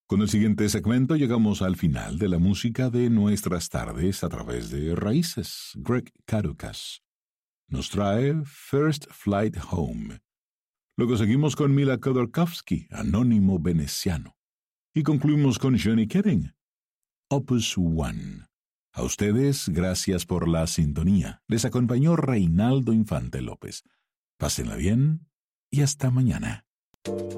Con el siguiente segmento llegamos al final de la música de nuestras tardes a través de Raíces. Greg Karukas nos trae First Flight Home. Luego seguimos con Mila Khodorkovsky, Anónimo Veneciano. Y concluimos con Johnny Keating, Opus One. A ustedes, gracias por la sintonía. Les acompañó Reinaldo Infante López. Pásenla bien y hasta mañana.